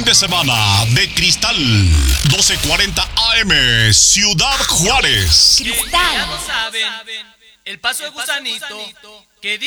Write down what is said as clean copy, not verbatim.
de semana de Cristal 1240 AM, Ciudad Juárez. Cristal. Ya lo saben, el paso de gusanito que